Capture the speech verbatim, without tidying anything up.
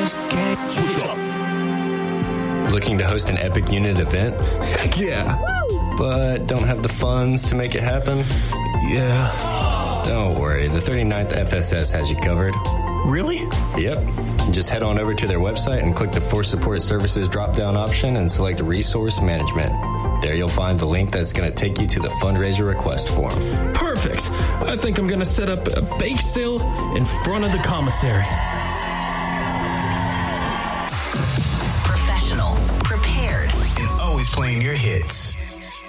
Switch up. Looking to host an Epic Unit event? Heck yeah. But don't have the funds to make it happen? Yeah. Don't worry, the thirty-ninth F S S has you covered. Really? Yep. Just head on over to their website and click the Force Support Services drop-down option and select Resource Management. There you'll find the link that's going to take you to the fundraiser request form. Perfect. I think I'm going to set up a bake sale in front of the commissary. Professional, prepared, and always playing your hits.